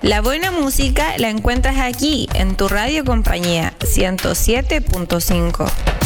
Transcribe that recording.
La buena música la encuentras aquí, en tu radio compañía 107.5.